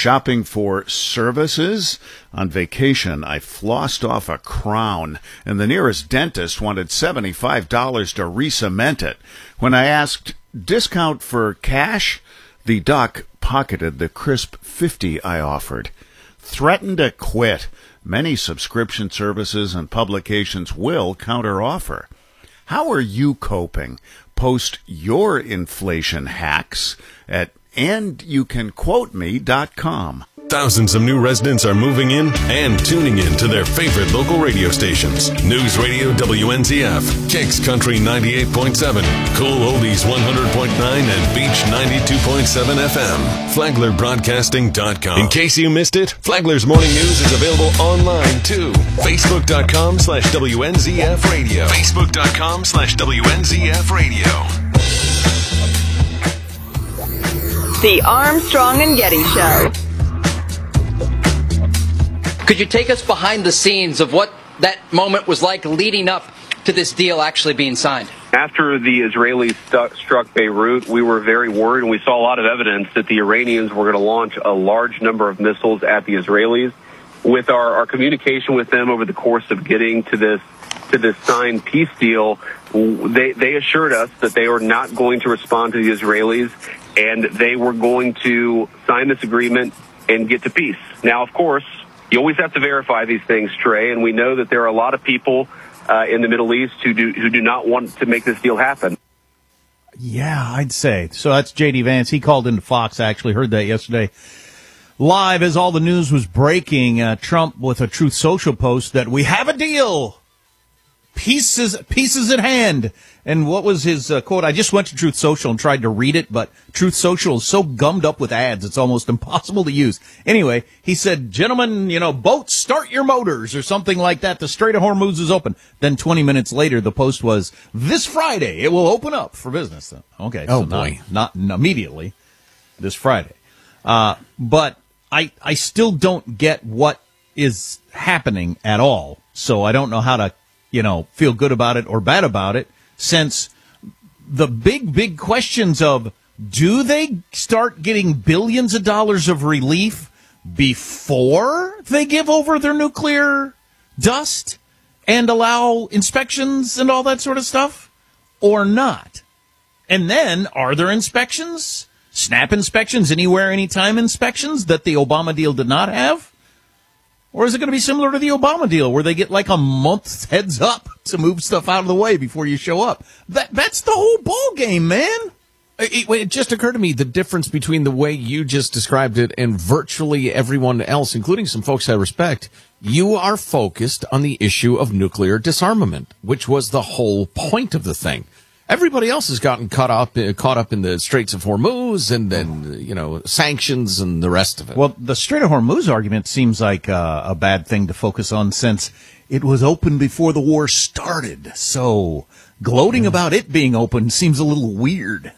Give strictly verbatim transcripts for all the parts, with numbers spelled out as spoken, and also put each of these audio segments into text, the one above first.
Shopping for services? On vacation, I flossed off a crown, and the nearest dentist wanted seventy-five dollars to re-cement it. When I asked, discount for cash? The doc pocketed the crisp fifty I offered. Threatened to quit. Many subscription services and publications will counteroffer. How are you coping? Post your inflation hacks at and you can quote me dot com. Thousands of new residents are moving in and tuning in to their favorite local radio stations. News Radio W N Z F, Kicks Country ninety-eight point seven, Cool Oldies one hundred point nine, and Beach ninety-two point seven F M. Flagler Broadcasting dot com. In case you missed it, Flagler's Morning News is available online too. Facebook dot com slash W N Z F Radio. Facebook dot com slash W N Z F Radio. The Armstrong and Getty Show. Could you take us behind the scenes of what that moment was like leading up to this deal actually being signed? After the Israelis stu- struck Beirut, we were very worried, and we saw a lot of evidence that the Iranians were going to launch a large number of missiles at the Israelis. With our, our communication with them over the course of getting to this to this signed peace deal, they, they assured us that they were not going to respond to the Israelis, and they were going to sign this agreement and get to peace. Now, of course, you always have to verify these things, Trey, and we know that there are a lot of people uh, in the Middle East who do who do not want to make this deal happen. Yeah, I'd say. So that's J D Vance. He called into Fox, actually heard that yesterday. Live as all the news was breaking, uh, Trump with a Truth Social post that we have a deal. Pieces, pieces at hand. And what was his uh, quote? I just went to Truth Social and tried to read it, but Truth Social is so gummed up with ads, it's almost impossible to use. Anyway, he said, gentlemen, you know, boats, start your motors, or something like that. The Strait of Hormuz is open. Then twenty minutes later, the post was, this Friday, it will open up for business. Okay. Oh, so boy. Not, not immediately, this Friday. Uh, but I, I still don't get what is happening at all. So I don't know how to, you know, feel good about it or bad about it, since the big, big questions of, do they start getting billions of dollars of relief before they give over their nuclear dust and allow inspections and all that sort of stuff, or not? And then, are there inspections, snap inspections, anywhere, anytime inspections that the Obama deal did not have? Or is it going to be similar to the Obama deal, where they get like a month's heads up to move stuff out of the way before you show up? That That's the whole ball game, man. It, it just occurred to me the difference between the way you just described it and virtually everyone else, including some folks I respect. You are focused on the issue of nuclear disarmament, which was the whole point of the thing. Everybody else has gotten caught up, uh, caught up in the Straits of Hormuz and then, you know, sanctions and the rest of it. Well, the Strait of Hormuz argument seems like uh, a bad thing to focus on, since it was open before the war started. So gloating about it being open seems a little weird.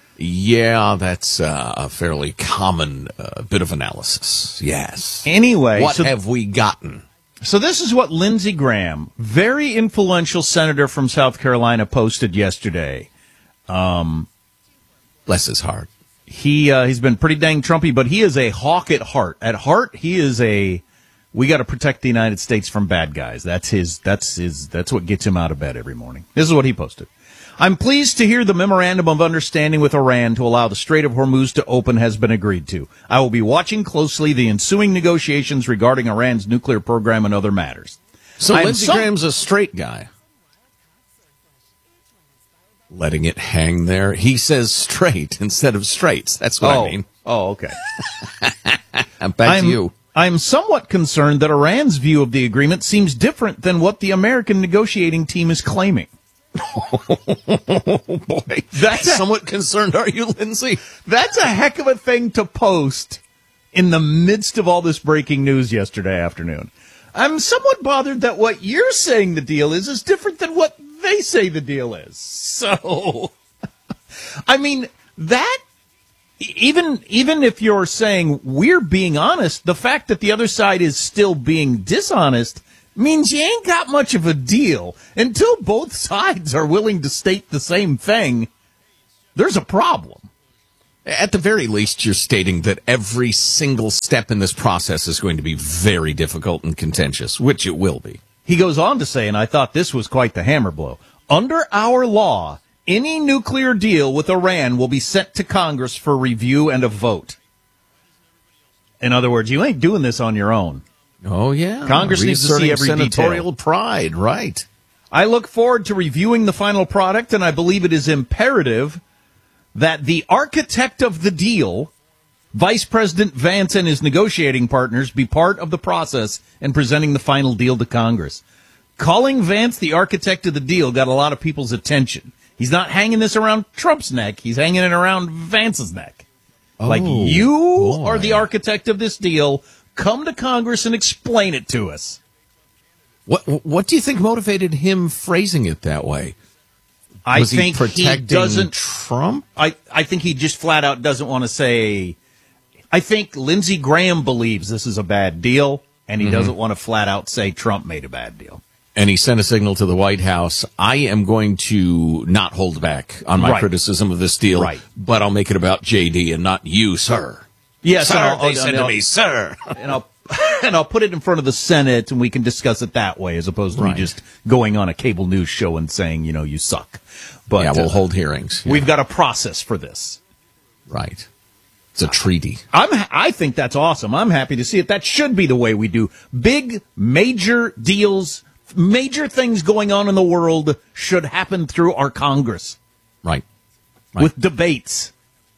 Yeah, that's uh, a fairly common uh, bit of analysis. Yes. Anyway, what so have we gotten? So this is what Lindsey Graham, very influential senator from South Carolina, posted yesterday. Um, Bless his heart. He uh, he's been pretty dang Trumpy, but he is a hawk at heart. At heart, he is a, we got to protect the United States from bad guys. That's his. That's his. That's what gets him out of bed every morning. This is what he posted. I'm pleased to hear the memorandum of understanding with Iran to allow the Strait of Hormuz to open has been agreed to. I will be watching closely the ensuing negotiations regarding Iran's nuclear program and other matters. So I'm Lindsey some- Graham's a straight guy. Letting it hang there. He says straight instead of straights. That's what oh. I mean. Oh, okay. I'm back I'm, to you. I'm somewhat concerned that Iran's view of the agreement seems different than what the American negotiating team is claiming. Oh, boy. That's a, somewhat concerned, are you, Lindsay? That's a heck of a thing to post in the midst of all this breaking news yesterday afternoon. I'm somewhat bothered that what you're saying the deal is is different than what they say the deal is. So, I mean, that, even, even if you're saying we're being honest, the fact that the other side is still being dishonest means you ain't got much of a deal. Until both sides are willing to state the same thing, there's a problem. At the very least, you're stating that every single step in this process is going to be very difficult and contentious, which it will be. He goes on to say, and I thought this was quite the hammer blow, under our law, any nuclear deal with Iran will be sent to Congress for review and a vote. In other words, you ain't doing this on your own. Oh, yeah. Congress needs to see every senatorial detail. pride, right. I look forward to reviewing the final product, and I believe it is imperative that the architect of the deal, Vice President Vance and his negotiating partners, be part of the process in presenting the final deal to Congress. Calling Vance the architect of the deal got a lot of people's attention. He's not hanging this around Trump's neck. He's hanging it around Vance's neck. Oh, like, you boy. are the architect of this deal. Come to Congress and explain it to us. What What do you think motivated him phrasing it that way? I Was think he, he doesn't Trump. I, I think he just flat out doesn't want to say. I think Lindsey Graham believes this is a bad deal, and he mm-hmm. doesn't want to flat out say Trump made a bad deal. And he sent a signal to the White House: I am going to not hold back on my right. criticism of this deal, right. but I'll make it about J D and not you, sir. Yes, sir. I'll, they I'll, said I'll, to me, sir, and I'll and I'll put it in front of the Senate, and we can discuss it that way, as opposed to right. me just going on a cable news show and saying, you know, you suck. But yeah, we'll uh, hold hearings. Yeah. We've got a process for this. Right. It's a treaty. I'm, I think that's awesome. I'm happy to see it. That should be the way we do. Big, major deals, major things going on in the world should happen through our Congress. Right. right. With debates.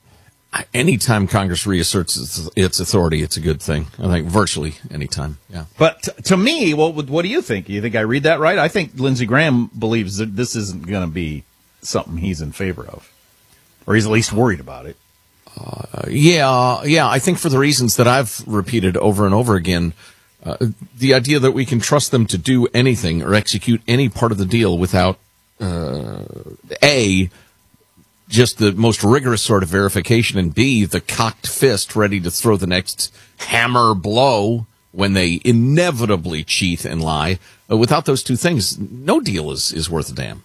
Anytime Congress reasserts its, its authority, it's a good thing. I think virtually anytime. Yeah. But t- to me, what what do you think? You think I read that right? I think Lindsey Graham believes that this isn't going to be something he's in favor of, or he's at least worried about it. Uh, yeah, yeah. I think for the reasons that I've repeated over and over again, uh, the idea that we can trust them to do anything or execute any part of the deal without uh, a just the most rigorous sort of verification, and B, the cocked fist ready to throw the next hammer blow when they inevitably cheat and lie. Uh, without those two things, no deal is, is worth a damn.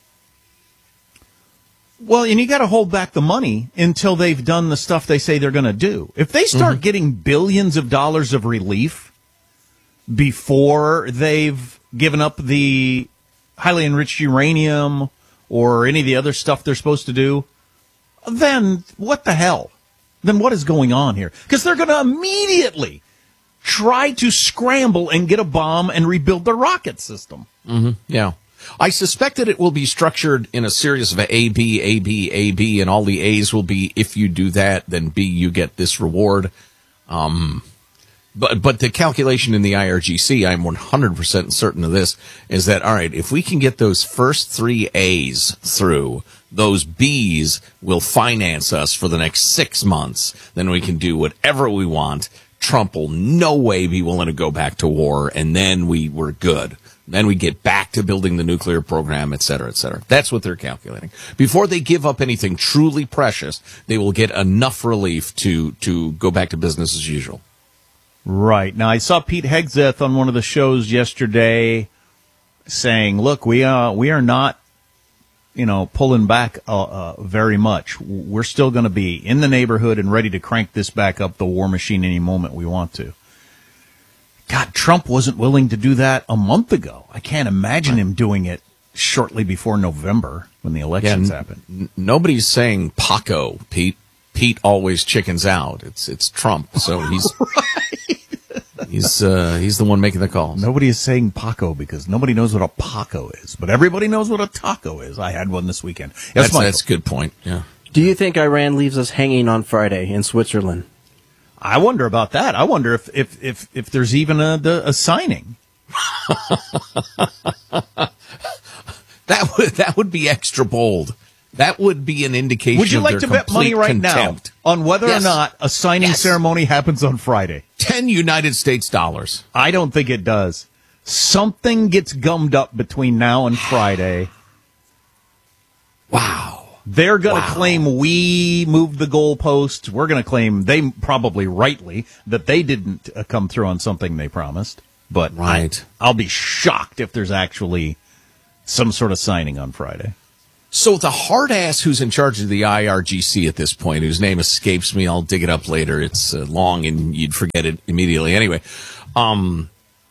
Well, and you got to hold back the money until they've done the stuff they say they're going to do. If they start mm-hmm. getting billions of dollars of relief before they've given up the highly enriched uranium or any of the other stuff they're supposed to do, then what the hell? Then what is going on here? Because they're going to immediately try to scramble and get a bomb and rebuild the rocket system. Mm-hmm. Yeah. I suspect that it will be structured in a series of A, B, A, B, A, B, and all the A's will be, if you do that, then B, you get this reward. Um, but, but the calculation in the I R G C, I'm one hundred percent certain of this, is that, all right, if we can get those first three A's through, those B's will finance us for the next six months. Then we can do whatever we want. Trump will no way be willing to go back to war, and then we were good. Then we get back to building the nuclear program, et cetera, et cetera. That's what they're calculating. Before they give up anything truly precious, they will get enough relief to, to go back to business as usual. Right. Now, I saw Pete Hegseth on one of the shows yesterday saying, look, we, uh, we are not, you know, pulling back uh, uh, very much. We're still going to be in the neighborhood and ready to crank this back up the war machine any moment we want to. God, Trump wasn't willing to do that a month ago. I can't imagine him doing it shortly before November when the elections yeah, n- happen. N- nobody's saying Paco, Pete. Pete always chickens out. It's it's Trump, so he's right. he's uh, he's the one making the calls. Nobody is saying Paco because nobody knows what a Paco is, but everybody knows what a taco is. I had one this weekend. Yes, that's that's a good point. Yeah. Do you think Iran leaves us hanging on Friday in Switzerland? I wonder about that. I wonder if if if, if there's even a the, a signing. that would that would be extra bold. That would be an indication. Would you of like their to bet money right contempt. now on whether yes. or not a signing yes. ceremony happens on Friday? Ten United States dollars. I don't think it does. Something gets gummed up between now and Friday. Wow. They're going to wow. claim we moved the goalposts. We're going to claim, they probably rightly, that they didn't uh, come through on something they promised. But right. I, I'll be shocked if there's actually some sort of signing on Friday. So the hard ass who's in charge of the I R G C at this point, whose name escapes me, I'll dig it up later. It's uh, long and you'd forget it immediately. Anyway, um,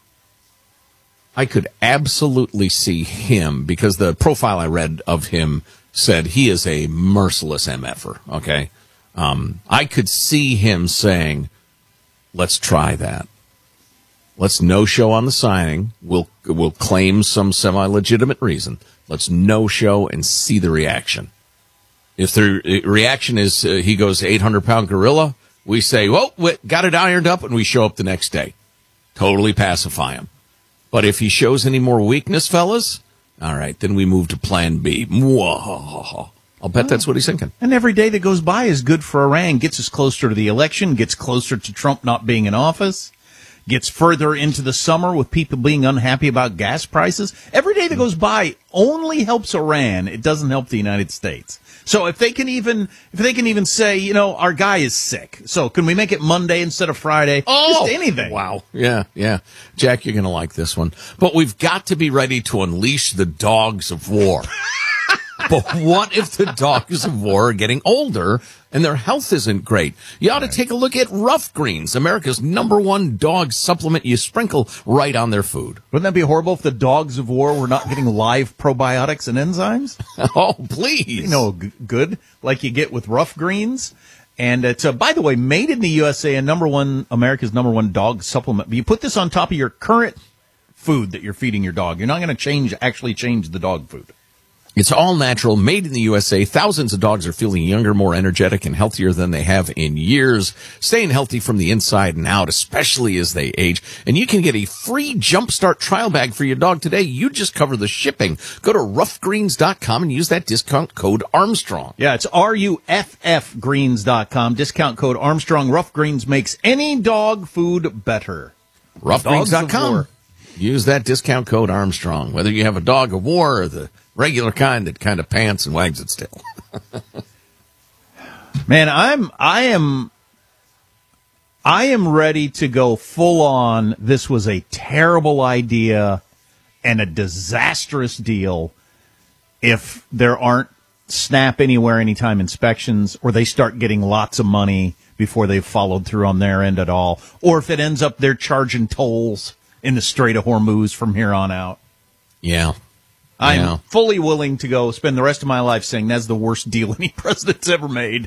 I could absolutely see him, because the profile I read of him said he is a merciless M F-er, okay? Um, I could see him saying, let's try that. Let's no-show on the signing. We'll, we'll claim some semi-legitimate reason. Let's no-show and see the reaction. If the reaction is uh, he goes eight hundred pound gorilla, we say, well, we got it ironed up, and we show up the next day. Totally pacify him. But if he shows any more weakness, fellas, all right, then we move to plan B. Mwah. I'll bet that's what he's thinking. And every day that goes by is good for Iran. Gets us closer to the election, gets closer to Trump not being in office, gets further into the summer with people being unhappy about gas prices. Every day that goes by only helps Iran. It doesn't help the United States. So if they can even if they can even say, you know, our guy is sick, so can we make it Monday instead of Friday? Oh, just anything. Wow. Yeah, yeah. Jack, you're going to like this one. But we've got to be ready to unleash the dogs of war. But what if the dogs of war are getting older and their health isn't great? You ought to take a look at Rough Greens, America's number one dog supplement you sprinkle right on their food. Wouldn't that be horrible if the dogs of war were not getting live probiotics and enzymes? Oh, please. You know, g- good, like you get with Rough Greens. And it's, uh, by the way, made in the U S A and number one, America's number one dog supplement. But you put this on top of your current food that you're feeding your dog. You're not going to change, actually change the dog food. It's all natural, made in the U S A. Thousands of dogs are feeling younger, more energetic, and healthier than they have in years. Staying healthy from the inside and out, especially as they age. And you can get a free Jumpstart trial bag for your dog today. You just cover the shipping. Go to rough greens dot com and use that discount code Armstrong. Yeah, it's R U F F greens dot com. Discount code Armstrong. Rough Greens makes any dog food better. rough greens dot com. Use that discount code Armstrong. Whether you have a dog of war or the regular kind that kind of pants and wags its tail. Man, I'm, I am, I am ready to go full on. This was a terrible idea and a disastrous deal if there aren't snap anywhere, anytime inspections, or they start getting lots of money before they've followed through on their end at all, or if it ends up they're charging tolls in the Strait of Hormuz from here on out. Yeah. I'm yeah. fully willing to go spend the rest of my life saying that's the worst deal any president's ever made.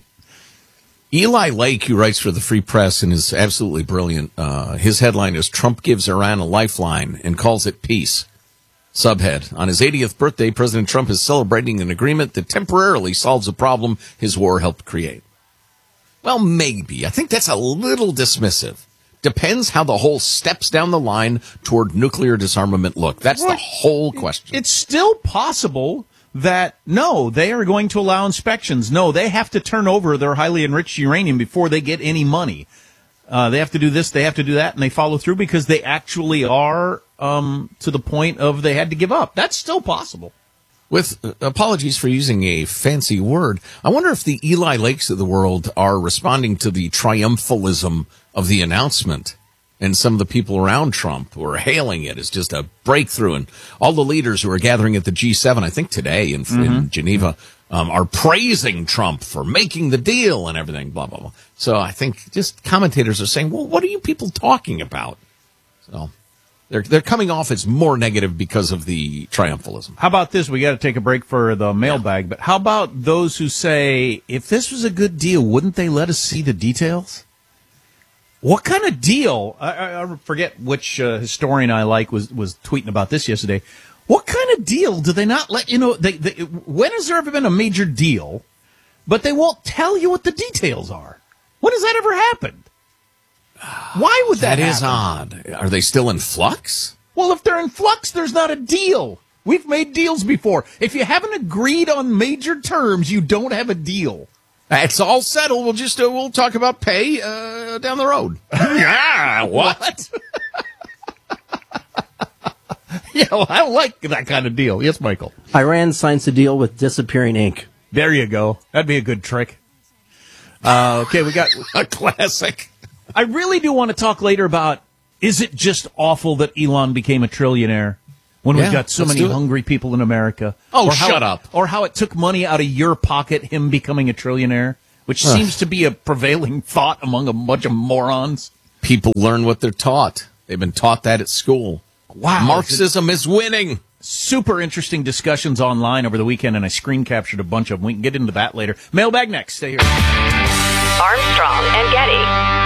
Eli Lake, who writes for the Free Press and is absolutely brilliant, uh, his headline is Trump gives Iran a lifeline and calls it peace. Subhead, on his eightieth birthday, President Trump is celebrating an agreement that temporarily solves a problem his war helped create. Well, maybe. I think that's a little dismissive. Depends how the whole steps down the line toward nuclear disarmament look. That's the whole question. It's still possible that, no, they are going to allow inspections. No, they have to turn over their highly enriched uranium before they get any money. Uh, they have to do this, they have to do that, and they follow through because they actually are um, to the point of they had to give up. That's still possible. With uh, apologies for using a fancy word, I wonder if the Eli Lakes of the world are responding to the triumphalism of the announcement, and some of the people around Trump who are hailing it as just a breakthrough, and all the leaders who are gathering at the G seven, I think today in, mm-hmm. in Geneva, um, are praising Trump for making the deal and everything, blah, blah, blah. So I think just commentators are saying, well, what are you people talking about? So they're they're coming off as more negative because of the triumphalism. How about this? We got to take a break for the mailbag, but how about those who say, if this was a good deal, wouldn't they let us see the details? What kind of deal? I, I forget which uh, historian I like was, was tweeting about this yesterday. What kind of deal do they not let you know? They, they, when has there ever been a major deal, but they won't tell you what the details are? When has that ever happened? Why would that, that is happen? odd. Are they still in flux? Well, if they're in flux, there's not a deal. We've made deals before. If you haven't agreed on major terms, you don't have a deal. It's all settled. We'll just uh, we'll talk about pay uh, down the road. Yeah, what? Yeah, well, I don't like that kind of deal. Yes, Michael. Iran signs a deal with Disappearing Ink. There you go. That'd be a good trick. Uh, okay, we got a classic. I really do want to talk later about, is it just awful that Elon became a trillionaire? when Yeah, we've got so let's many do it. hungry people in America. Oh, Or how shut it- up. Or how it took money out of your pocket, him becoming a trillionaire, which Ugh. seems to be a prevailing thought among a bunch of morons. People learn what they're taught. They've been taught that at school. Wow. Marxism is winning. Super interesting discussions online over the weekend, and I screen captured a bunch of them. We can get into that later. Mailbag next. Stay here. Armstrong and Getty.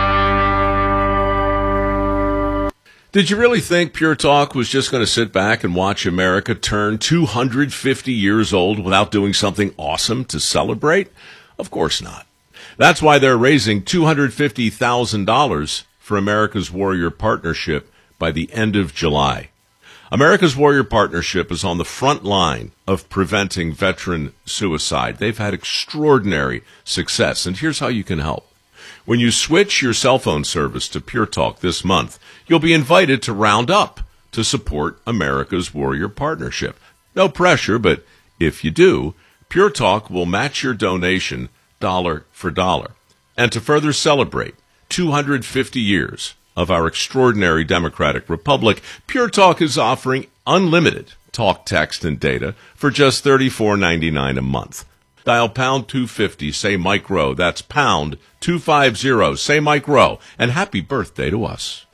Did you really think Pure Talk was just going to sit back and watch America turn two hundred fifty years old without doing something awesome to celebrate? Of course not. That's why they're raising two hundred fifty thousand dollars for America's Warrior Partnership by the end of July. America's Warrior Partnership is on the front line of preventing veteran suicide. They've had extraordinary success, and here's how you can help. When you switch your cell phone service to Pure Talk this month, you'll be invited to round up to support America's Warrior Partnership. No pressure, but if you do, Pure Talk will match your donation dollar for dollar. And to further celebrate two hundred fifty years of our extraordinary democratic republic, Pure Talk is offering unlimited talk, text, and data for just thirty-four ninety-nine a month. Dial pound two fifty, say Mike Rowe. That's pound two fifty, say Mike Rowe. And happy birthday to us.